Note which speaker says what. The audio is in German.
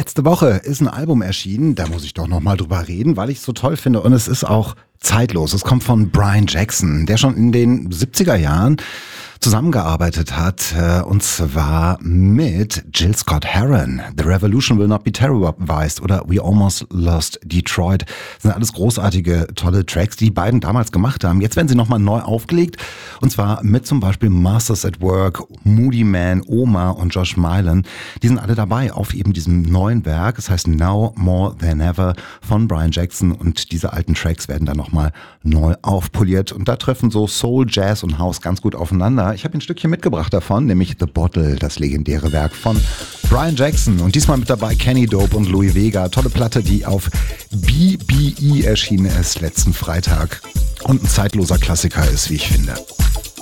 Speaker 1: Letzte Woche ist ein Album erschienen, da muss ich doch nochmal drüber reden, weil ich es so toll finde und es ist auch zeitlos. Es kommt von Brian Jackson, der schon in den 70er Jahren zusammengearbeitet hat, und zwar mit Jill Scott Heron. The Revolution Will Not Be Televised oder We Almost Lost Detroit. Das sind alles großartige, tolle Tracks, die beiden damals gemacht haben. Jetzt werden sie nochmal neu aufgelegt und zwar mit zum Beispiel Masters at Work, Moody Man, Oma und Josh Mylan. Die sind alle dabei auf eben diesem neuen Werk. Es heißt Now More Than Ever von Brian Jackson und diese alten Tracks werden dann nochmal neu aufpoliert und da treffen so Soul, Jazz und House ganz gut aufeinander. Ich habe ein Stückchen mitgebracht davon, nämlich The Bottle, das legendäre Werk von Brian Jackson. Und diesmal mit dabei Kenny Dope und Louis Vega. Tolle Platte, die auf BBE erschienen ist letzten Freitag. Und ein zeitloser Klassiker ist, wie ich finde.